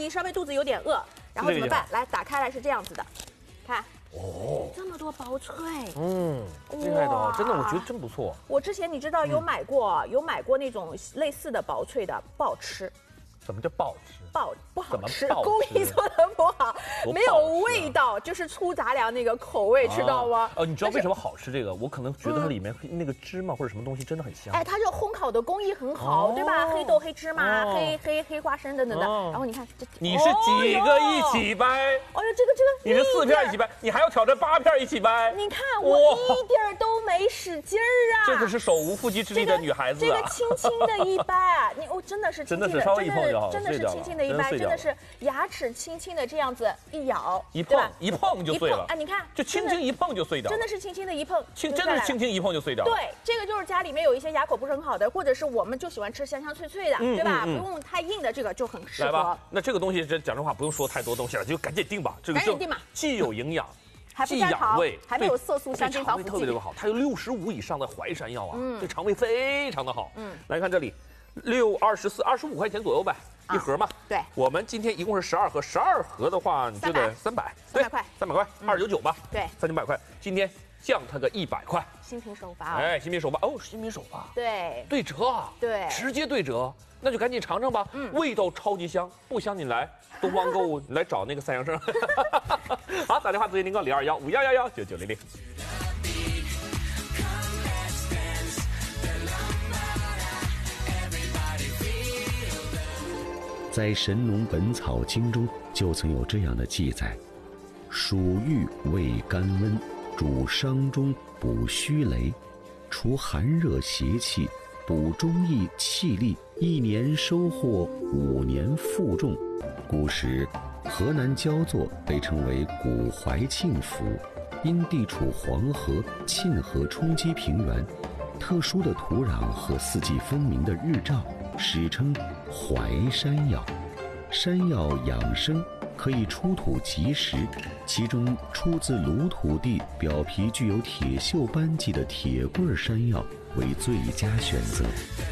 你稍微肚子有点饿，然后怎么办？来，打开来是这样子的，看。 哦， 这么多薄脆， 厉害的哦，真的，我觉得真不错。 我之前你知道有买过那种类似的薄脆的，不好吃。 什么叫不好吃？ 不好吃， 怎么工艺做的不好，没有味道，就是粗杂粮那个口味，知道吗？ 哦，你知道为什么好吃这个？我可能觉得它里面那个芝麻或者什么东西真的很香。 哎，它这烘烤的工艺很好，对吧？黑豆、黑芝麻、黑花生等等的。然后你看这， 你是几个一起掰？ 哎呦，这个， 你是4片一起掰，你还要挑战8片一起掰。 你看我一点都没使劲儿啊！ 这个是手无缚鸡之力的女孩子啊！ 这个轻轻的一掰啊，真的是轻轻的， 稍微一碰就好， 真的是轻轻的一掰，真的是牙齿轻轻的这样子一咬， 一碰就碎了。 哎，你看， 就轻轻一碰就碎掉， 真的是轻轻的一碰， 真的是轻轻一碰就碎掉。 对，这个就是家里面有一些牙口不是很好的，或者是我们就喜欢吃香香脆脆的，对吧？不用太硬的，这个就很适合。 来吧，那这个东西讲实话不用说太多东西了，就赶紧定吧。这个赶紧定吧， 既有营养。 既养胃，还没有色素、香精、防腐剂， 特别好。它有65以上的淮山药啊，对肠胃非常的好。来看这里，6、24、25块钱左右呗，一盒嘛。 对， 我们今天一共是12盒，12盒的话你就得300，对，300块，299吧。 对 ，3900块。今天降它个100块， 新品首发。 哎，新品首发哦，新品首发。 对， 对折啊， 对， 直接对折，那就赶紧尝尝吧。味道超级香，不香你来东方购物，你来找那个3阳生。好，打电话咨询您个021511199900。 在《神农本草经》中就曾有这样的记载：蜀玉味甘温，主伤中，补虚羸，除寒热邪气，补中益气力，1年收获5年负重。古时河南焦作被称为古淮沁府，因地处黄河、沁河冲积平原，特殊的土壤和四季分明的日照，史称淮山药。山药养生，可以出土即食，其中出自鲁土地、表皮具有铁锈斑迹的铁棍山药为最佳选择。